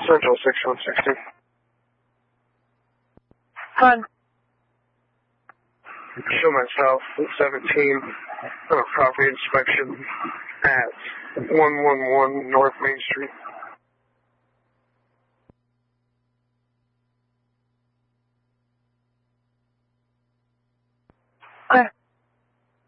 Central 6160. Fun. Show myself 17 on a property inspection at 111 North Main Street.